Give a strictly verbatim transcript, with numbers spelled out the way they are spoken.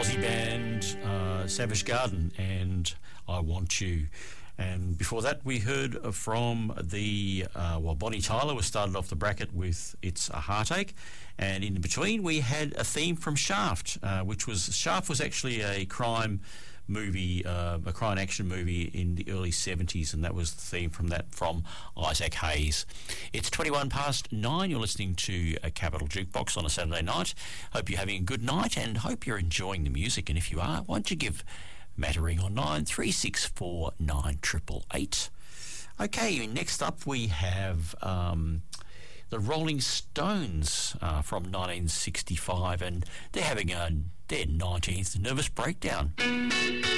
Aussie band uh, Savage Garden and I Want You. And before that, we heard from the, uh, well, Bonnie Tyler was started off the bracket with It's a Heartache. And in between, we had a theme from Shaft, uh, which was, Shaft was actually a crime movie, uh, a crime action movie in the early seventies, and that was the theme from that from Isaac Hayes. It's twenty-one past nine. You're listening to a Capital Jukebox on a Saturday night. Hope you're having a good night and hope you're enjoying the music. And if you are, why don't you give Matt a ring on nine three six four nine eight eight eight. Okay, next up we have um, the Rolling Stones uh, from nineteen sixty-five, and they're having a, their nineteenth Nervous Breakdown.